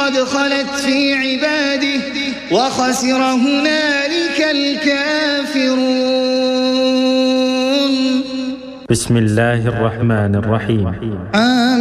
قد خلت في عباده وخسر هنالك الكافرون. بسم الله الرحمن الرحيم.